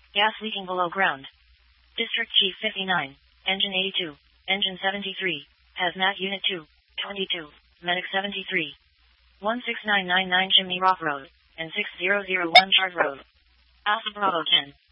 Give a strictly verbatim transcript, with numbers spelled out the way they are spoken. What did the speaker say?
Gas leaking below ground. District Chief fifty-nine. Engine eighty-two. Engine seventy-three. Hazmat Unit two. twenty-two. Medic seventy-three. one six nine nine nine Chimney Rock Road. And six zero zero one Chart Road. Alpha Bravo ten.